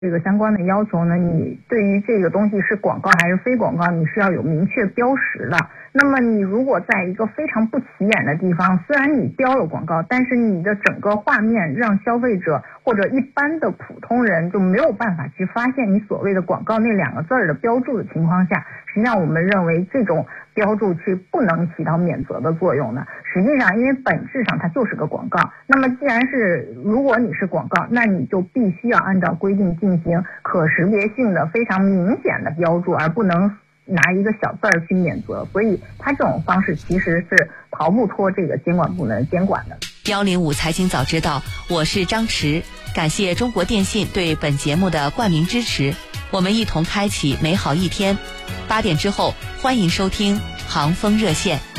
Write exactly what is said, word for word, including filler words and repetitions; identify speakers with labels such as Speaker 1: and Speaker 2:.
Speaker 1: 这个相关的要求呢，你对于这个东西是广告还是非广告，你是要有明确标识的。那么你如果在一个非常不起眼的地方，虽然你标了广告，但是你的整个画面让消费者或者一般的普通人就没有办法去发现你所谓的广告那两个字儿的标注的情况下，实际上我们认为这种标注是不能起到免责的作用的。实际上因为本质上它就是个广告，那么既然是如果你是广告，那你就必须要按照规定进行可识别性的非常明显的标注，而不能拿一个小字儿去免责，所以它这种方式其实是逃不脱这个监管部门监管的。
Speaker 2: 幺零五财经早知道，我是张驰，感谢中国电信对本节目的冠名支持，我们一同开启美好一天。八点之后，欢迎收听航风热线。